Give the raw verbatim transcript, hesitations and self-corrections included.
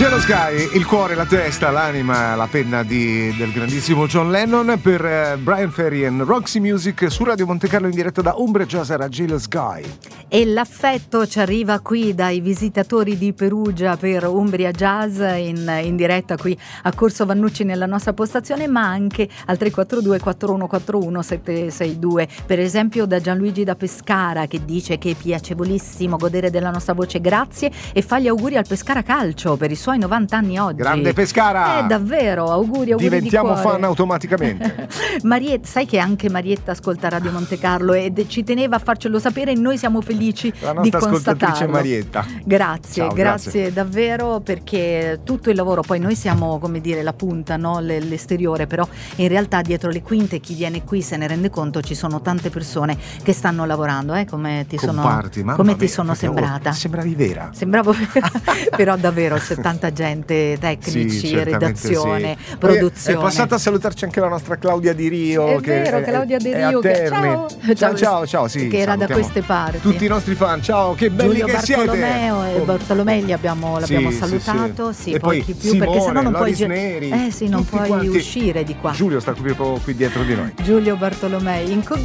Cielo Sky, il cuore, la testa, l'anima, la penna di, del grandissimo John Lennon per uh, Brian Ferry e Roxy Music su Radio Monte Carlo in diretta da Umbria Jazz era Cielo Sky. E l'affetto ci arriva qui dai visitatori di Perugia per Umbria Jazz in, in diretta qui a Corso Vannucci nella nostra postazione, ma anche al tre quattro due quattro uno quattro uno sette sei due, per esempio da Gianluigi da Pescara, che dice che è piacevolissimo godere della nostra voce, grazie, e fa gli auguri al Pescara Calcio per i suoi novanta anni oggi. Grande Pescara! Eh, davvero, auguri, auguri. Diventiamo di cuore. Fan automaticamente. Marietta, sai che anche Marietta ascolta Radio Monte Carlo e ci teneva a farcelo sapere, e noi siamo felici La di nostra ascoltatrice constatarlo. Marietta. Grazie, Ciao, grazie, grazie davvero, perché tutto il lavoro, poi noi siamo, come dire, la punta, no? L'esteriore, però in realtà dietro le quinte chi viene qui se ne rende conto, ci sono tante persone che stanno lavorando, eh? Come ti Comparti, sono, mamma come ti mia, sono perché, oh, sembrata? sembravi vera. Sembravo però davvero c'è tanta gente, tecnici, Sì, redazione, sì. produzione. Poi è passata a salutarci anche la nostra Claudia Di Rio. È che vero, è, Claudia Di è a Rio, che- Terni. ciao. ciao, ciao, ciao, sì, che era da salutiamo queste parti. tutti i nostri fan, ciao, che belli Giulio che siete. Bartolomeo e Oh. Bartolomelli abbiamo, l'abbiamo Sì, salutato, sì, sì, sì. E poi poi chi più, Simone, perché sennò non puoi Loris gi- Neri, eh sì, non tutti puoi quanti. uscire di qua. Giulio sta qui, proprio qui dietro di noi. Giulio Bartolomei. In co-